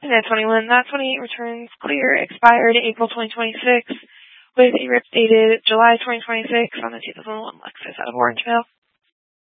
And that 21, that 28 returns clear, expired April 2026, with a RIP dated July 2026 on the 2001 Lexus out of Orangevale.